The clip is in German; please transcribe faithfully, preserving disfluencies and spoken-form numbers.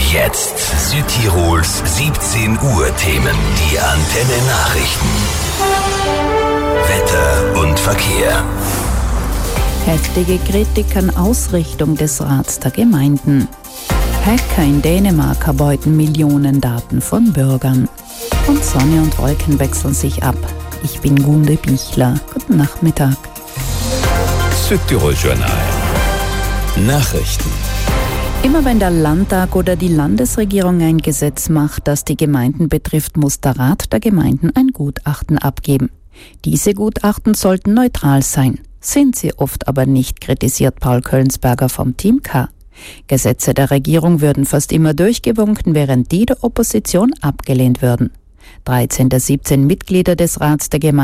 Jetzt Südtirols siebzehn Uhr Themen. Die Antenne Nachrichten. Wetter und Verkehr. Heftige Kritik an Ausrichtung des Rats der Gemeinden. Hacker in Dänemark erbeuten Millionen Daten von Bürgern. Und Sonne und Wolken wechseln sich ab. Ich bin Gunde Bichler. Guten Nachmittag. Südtirol Journal. Nachrichten. Immer wenn der Landtag oder die Landesregierung ein Gesetz macht, das die Gemeinden betrifft, muss der Rat der Gemeinden ein Gutachten abgeben. Diese Gutachten sollten neutral sein, sind sie oft aber nicht, kritisiert Paul Kölnsberger vom Team K. Gesetze der Regierung würden fast immer durchgewunken, während die der Opposition abgelehnt würden. dreizehn der siebzehn Mitglieder des Rats der Gemeinden